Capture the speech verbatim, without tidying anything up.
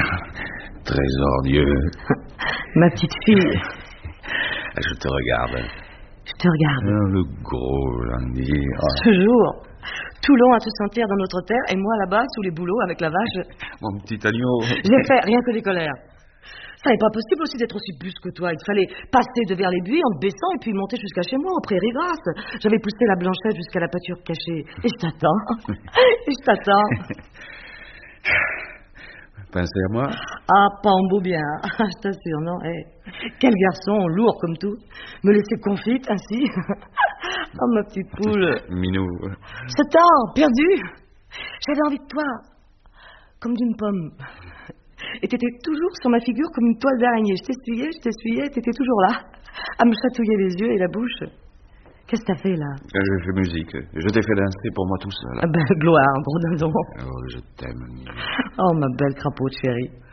Trésor Dieu. Ma petite fille. Je te regarde. Je te regarde. Ah, le gros lundi. Oh. Toujours. Tout long à se sentir dans notre terre et moi là-bas sous les bouleaux avec la vache. Mon petit agneau. J'ai fait rien que des colères. Ça n'est pas possible aussi d'être aussi bus que toi. Il fallait passer devers les buis en te baissant et puis monter jusqu'à chez moi, aux prairies grasses. J'avais poussé la blanchette jusqu'à la pâture cachée. Et je t'attends. Et je t'attends. Pensez à moi? Ah, pas en beau bien. Je t'assure, non. Hey. Quel garçon, lourd comme tout. Me laisser confite ainsi. Oh, ma petite poule. Minou. Ce temps, perdu. J'avais envie de toi. Comme d'une pomme. Et t'étais toujours sur ma figure comme une toile d'araignée. Je t'essuyais, je t'essuyais, t'étais toujours là, à me chatouiller les yeux et la bouche. Qu'est-ce que t'as fait, là? Je fais musique. Je t'ai fait danser pour moi tout seul. Ah ben, gloire, gros dindon. Oh, je t'aime. Oh, ma belle crapaud de chérie.